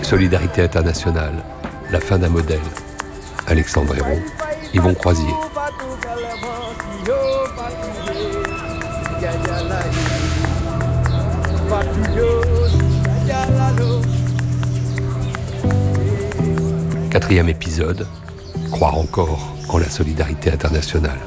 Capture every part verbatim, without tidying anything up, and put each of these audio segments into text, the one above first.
Solidarité internationale, la fin d'un modèle. Alexandre Hérault, Yvon Croisier. Quatrième épisode, croire encore en la solidarité internationale.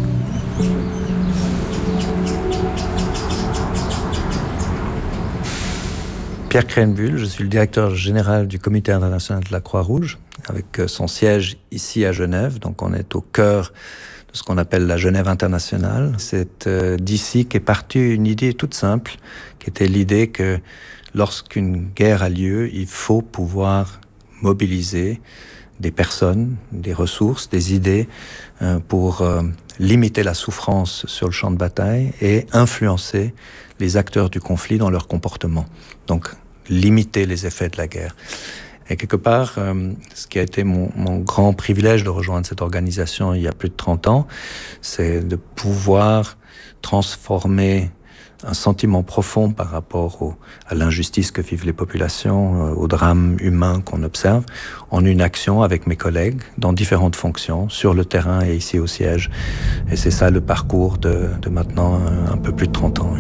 Pierre Krenbuhl, je suis le directeur général du Comité international de la Croix-Rouge, avec son siège ici à Genève. Donc on est au cœur de ce qu'on appelle la Genève internationale. C'est euh, d'ici qu'est partie une idée toute simple, qui était l'idée que lorsqu'une guerre a lieu, il faut pouvoir mobiliser des personnes, des ressources, des idées euh, pour euh, limiter la souffrance sur le champ de bataille et influencer les acteurs du conflit dans leur comportement. Donc, limiter les effets de la guerre. Et quelque part, euh, ce qui a été mon, mon grand privilège de rejoindre cette organisation il y a plus de trente ans, c'est de pouvoir transformer un sentiment profond par rapport au, à l'injustice que vivent les populations, euh, au drame humain qu'on observe, en une action avec mes collègues dans différentes fonctions, sur le terrain et ici au siège. Et c'est ça le parcours de, de maintenant un, un peu plus de trente ans.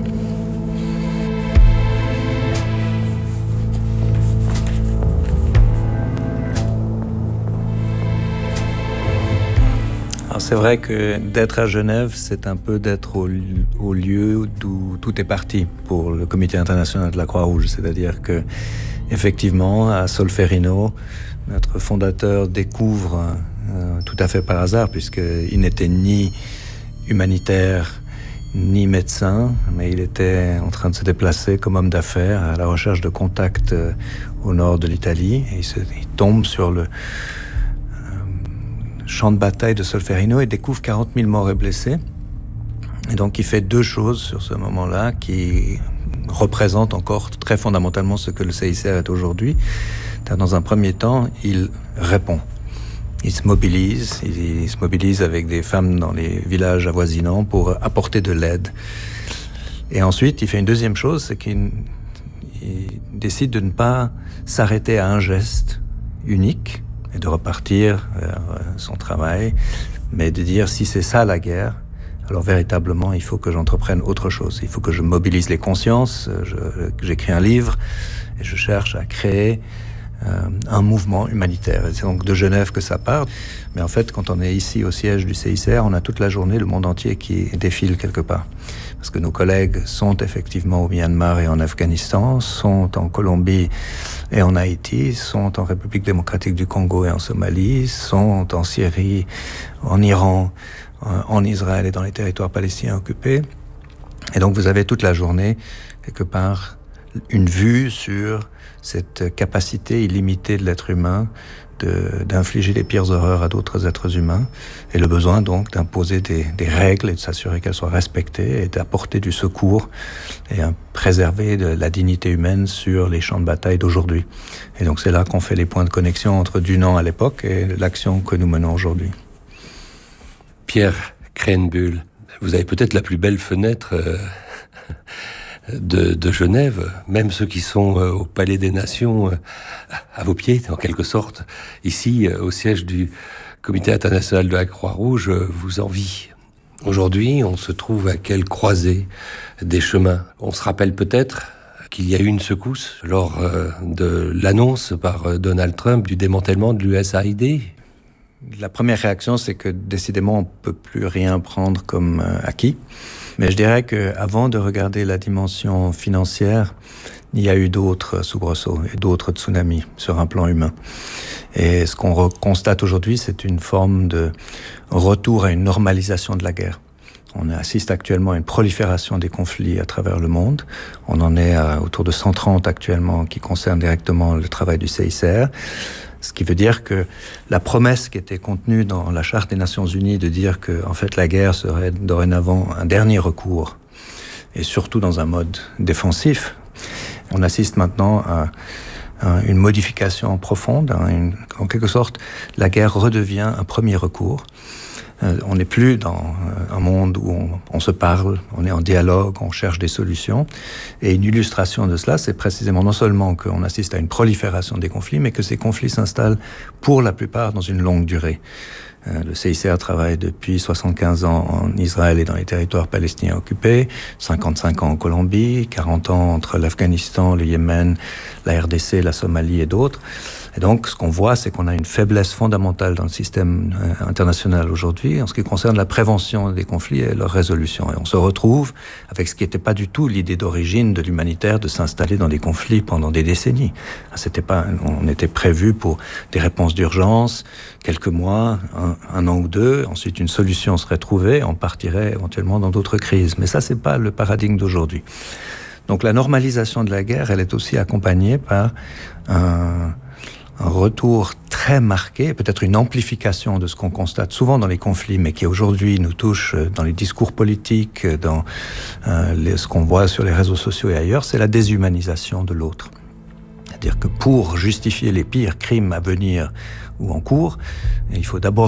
Alors c'est vrai que d'être à Genève, c'est un peu d'être au, au lieu d'où tout est parti pour le Comité international de la Croix-Rouge. C'est-à-dire que, effectivement, à Solferino, notre fondateur découvre, euh, tout à fait par hasard, puisqu'il n'était ni humanitaire, ni médecin, mais il était en train de se déplacer comme homme d'affaires à la recherche de contacts euh, au nord de l'Italie. Et il, se, il tombe sur le champ de bataille de Solferino et découvre quarante mille morts et blessés. Et donc il fait deux choses sur ce moment-là qui représentent encore très fondamentalement ce que le C I C R est aujourd'hui. Dans un premier temps, il répond. Il se mobilise, il se mobilise avec des femmes dans les villages avoisinants pour apporter de l'aide. Et ensuite, il fait une deuxième chose, c'est qu'il il décide de ne pas s'arrêter à un geste unique, et de repartir vers son travail, mais de dire si c'est ça la guerre, alors véritablement il faut que j'entreprenne autre chose. Il faut que je mobilise les consciences, je, j'écris un livre et je cherche à créer euh, un mouvement humanitaire. Et c'est donc de Genève que ça part. Mais en fait, quand on est ici au siège du C I C R, on a toute la journée le monde entier qui défile quelque part. Parce que nos collègues sont effectivement au Myanmar et en Afghanistan, sont en Colombie et en Haïti, sont en République démocratique du Congo et en Somalie, sont en Syrie, en Iran, en Israël et dans les territoires palestiniens occupés. Et donc vous avez toute la journée, quelque part, une vue sur cette capacité illimitée de l'être humain de, d'infliger les pires horreurs à d'autres êtres humains, et le besoin donc d'imposer des, des règles et de s'assurer qu'elles soient respectées et d'apporter du secours et à préserver de la dignité humaine sur les champs de bataille d'aujourd'hui. Et donc c'est là qu'on fait les points de connexion entre Dunant à l'époque et l'action que nous menons aujourd'hui. Pierre Krenbuhl, vous avez peut-être la plus belle fenêtre euh, de, de Genève, même ceux qui sont euh, au Palais des Nations, euh, à vos pieds, en quelque sorte. Ici, euh, au siège du Comité international de la Croix-Rouge, euh, vous envie. Aujourd'hui, on se trouve à quelle croisée des chemins. On se rappelle peut-être qu'il y a eu une secousse lors euh, de l'annonce par euh, Donald Trump du démantèlement de l'U S A I D. La première réaction, c'est que décidément, on ne peut plus rien prendre comme euh, acquis. Mais je dirais qu'avant de regarder la dimension financière, il y a eu d'autres soubresauts et d'autres tsunamis sur un plan humain. Et ce qu'on re- constate aujourd'hui, c'est une forme de retour à une normalisation de la guerre. On assiste actuellement à une prolifération des conflits à travers le monde. On en est à autour de cent trente actuellement qui concernent directement le travail du C I C R. Ce qui veut dire que la promesse qui était contenue dans la Charte des Nations Unies de dire que, en fait, la guerre serait dorénavant un dernier recours, et surtout dans un mode défensif, on assiste maintenant à, à une modification profonde. À une, en quelque sorte, la guerre redevient un premier recours. Euh, on n'est plus dans euh, un monde où on, on se parle, on est en dialogue, on cherche des solutions. Et une illustration de cela, c'est précisément non seulement qu'on assiste à une prolifération des conflits, mais que ces conflits s'installent pour la plupart dans une longue durée. Euh, le C I C R travaille depuis soixante-quinze ans en Israël et dans les territoires palestiniens occupés, cinquante-cinq ans en Colombie, quarante ans entre l'Afghanistan, le Yémen, la R D C, la Somalie et d'autres. Et donc, ce qu'on voit, c'est qu'on a une faiblesse fondamentale dans le système euh, international aujourd'hui en ce qui concerne la prévention des conflits et leur résolution. Et on se retrouve avec ce qui n'était pas du tout l'idée d'origine de l'humanitaire de s'installer dans des conflits pendant des décennies. C'était pas, on était prévu pour des réponses d'urgence, quelques mois, un, un an ou deux, ensuite une solution serait trouvée, on partirait éventuellement dans d'autres crises. Mais ça, c'est pas le paradigme d'aujourd'hui. Donc la normalisation de la guerre, elle est aussi accompagnée par un... un retour très marqué, peut-être une amplification de ce qu'on constate souvent dans les conflits, mais qui aujourd'hui nous touche dans les discours politiques, dans euh, les, ce qu'on voit sur les réseaux sociaux et ailleurs, c'est la déshumanisation de l'autre. C'est-à-dire que pour justifier les pires crimes à venir ou en cours, il faut d'abord